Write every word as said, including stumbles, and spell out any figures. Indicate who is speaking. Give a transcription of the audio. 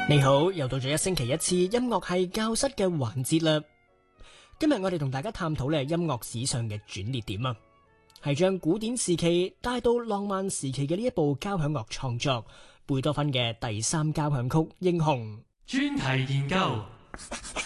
Speaker 1: 你好，又到咗一星期一次音樂係教室嘅環節啦。今日我哋同大家探討咧音樂史上嘅轉捩點啊，係將古典時期帶到浪漫時期嘅呢一部交響樂創作——貝多芬嘅第三交響曲《英雄》。
Speaker 2: 專題研究。